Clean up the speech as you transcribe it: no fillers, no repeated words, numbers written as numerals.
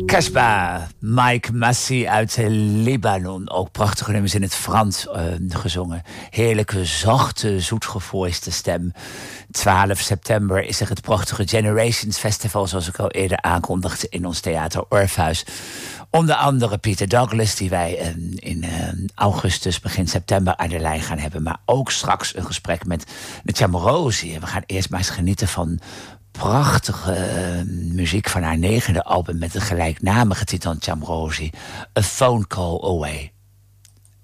Kasbah, Mike Massi uit Libanon. Ook prachtige nummers in het Frans gezongen. Heerlijke, zachte, zoetgevoiste stem. 12 september is er het prachtige Generations Festival, zoals ik al eerder aankondigde, in ons theater Orpheus. Onder andere Peter Douglas, die wij in augustus, begin september aan de lijn gaan hebben. Maar ook straks een gesprek met Chamrozi. En we gaan eerst maar eens genieten van prachtige muziek van haar 9e album met de gelijknamige titel Chamrozi. A Phone Call Away.